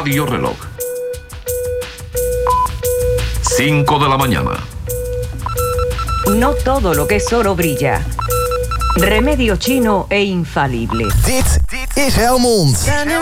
Radio Reloj. 5 de la mañana. No todo lo que es oro brilla. Remedio chino e infalible. Dit is Helmond.